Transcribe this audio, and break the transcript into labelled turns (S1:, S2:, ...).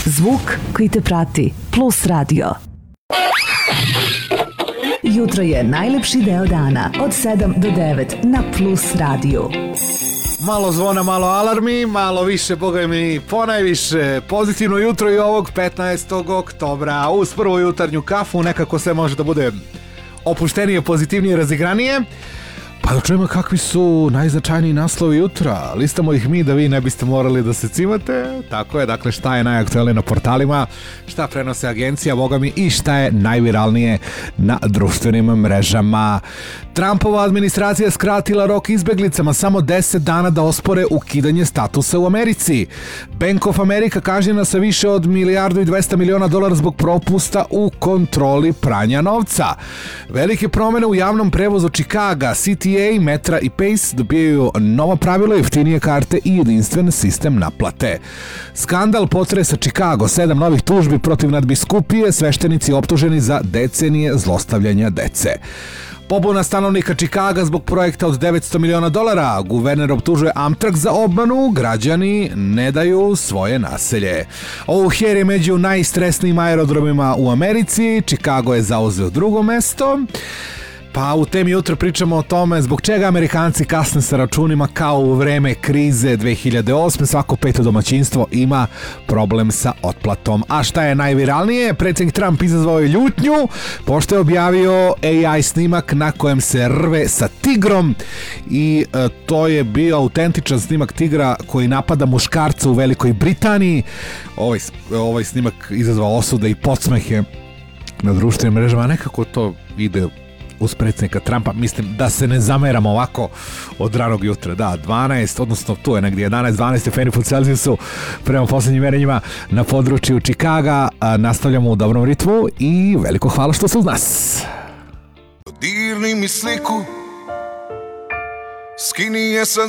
S1: Zvuk koji te prati. Plus radio. Jutro je najlepši deo dana od 7 do 9 na Plus radiju.
S2: Malo zvona, malo alarmi, malo više, boga mi, ponajviše pozitivno jutro i ovog 15. oktobra. Uz prvu jutarnju kafu nekako sve može da bude opuštenije, pozitivnije, razigranije. Pa da čujemo kakvi su najznačajniji naslovi jutra. Listamo ih mi da vi ne biste morali da se cimate. Tako je, dakle šta je najaktualnije na portalima, šta prenose agencija, boga mi, i šta je najviralnije na društvenim mrežama. Trumpova administracija skratila rok izbeglicama samo 10 dana da ospore ukidanje statusa u Americi. Bank of America kažnjena sa više od $1,2 miliona zbog propusta u kontroli pranja novca. Velike promene u javnom prevozu Čikaga, CTA, Metra i Pace dobijaju nova pravila, jeftinije karte i jedinstven sistem naplate. Skandal potresa Čikago, 7 novih tužbi protiv nadbiskupije, sveštenici optuženi za decenije zlostavljanja dece. Pobuna stanovnika Čikaga zbog projekta od $900 miliona. Guverner optužuje Amtrak za obmanu, građani ne daju svoje naselje. O'Hare je među najstresnijim aerodromima u Americi, Čikago je zauzeo drugo mesto. Pa u temi jutra pričamo o tome zbog čega Amerikanci kasne sa računima kao u vreme krize 2008. Svako peto domaćinstvo ima problem sa otplatom. A šta je najviralnije? Predsjednik Trump izazvao je ljutnju pošto je objavio AI snimak na kojem se rve sa tigrom i to je bio autentičan snimak tigra koji napada muškarca u Velikoj Britaniji. Ovaj snimak izazvao osude i podsmehe na društvenim mrežama. Nekako to ide uz predsjednika Trumpa, mislim da se ne zameramo ovako od ranog jutra. Da, 12, odnosno tu je negdje 11-12 stepeni po Celzijusu prema posljednjim merenjima na području Čikaga. Nastavljamo u dobrom ritmu i veliko hvala što su uz nas.
S3: Dirni mi sliku, skini je sa